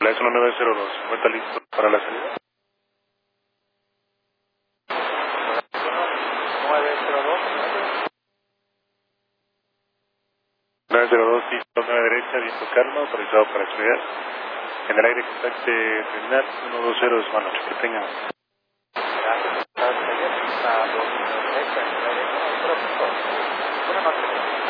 La es 1902, ¿se encuentra listo para la salida? 902, sí, 9 derecha, viento calma, autorizado para estudiar. En el aire contacte terminal 120 de su mano, que tenga. Buenas noches.